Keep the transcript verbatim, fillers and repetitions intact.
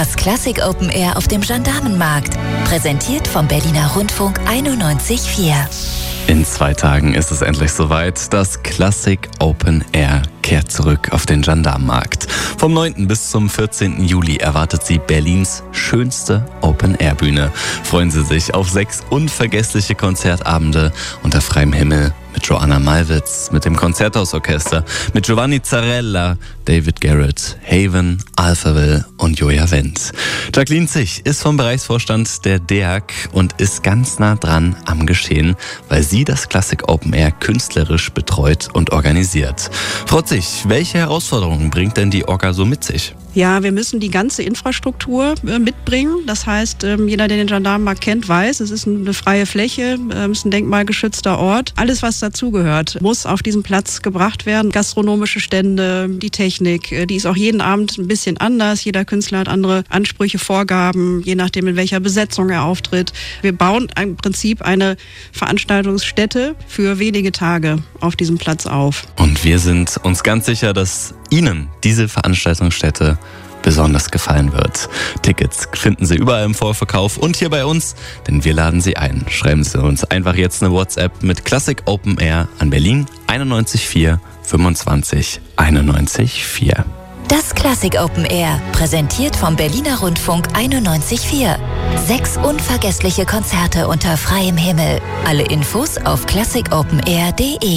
Das Klassik Open Air auf dem Gendarmenmarkt. Präsentiert vom Berliner Rundfunk einundneunzig Komma vier. In zwei Tagen ist es endlich soweit. Das Klassik Open Air kehrt zurück auf den Gendarmenmarkt. Vom neunten bis zum vierzehnten Juli erwartet Sie Berlins schönste Open-Air-Bühne. Freuen Sie sich auf sechs unvergessliche Konzertabende unter freiem Himmel mit Joanna Malwitz, mit dem Konzerthausorchester, mit Giovanni Zarella, David Garrett, Haven, Alphaville und Joja Wendt. Jacqueline Zich ist vom Bereichsvorstand der D E A K und ist ganz nah dran am Geschehen, weil sie das Klassik Open Air künstlerisch betreut und organisiert. Frau Zich, welche Herausforderungen bringt denn die Orga so mit sich? Ja, wir müssen die ganze Infrastruktur äh, mitbringen. Das heißt, ähm, jeder, der den Gendarmenmarkt kennt, weiß, es ist eine freie Fläche, äh, es ist ein denkmalgeschützter Ort. Alles, was dazugehört, muss auf diesen Platz gebracht werden. Gastronomische Stände, die Technik, äh, die ist auch jeden Abend ein bisschen anders. Jeder Künstler hat andere Ansprüche, Vorgaben, je nachdem, in welcher Besetzung er auftritt. Wir bauen im Prinzip eine Veranstaltungsstätte für wenige Tage auf diesem Platz auf. Und wir sind uns ganz sicher, dass Ihnen diese Veranstaltungsstätte besonders gefallen wird. Tickets finden Sie überall im Vorverkauf und hier bei uns, denn wir laden Sie ein. Schreiben Sie uns einfach jetzt eine WhatsApp mit Klassik Open Air an Berlin einundneunzig vier fünfundzwanzig einundneunzig vier. Das Klassik Open Air, präsentiert vom Berliner Rundfunk einundneunzig Komma vier. Sechs unvergessliche Konzerte unter freiem Himmel. Alle Infos auf klassik open air punkt de.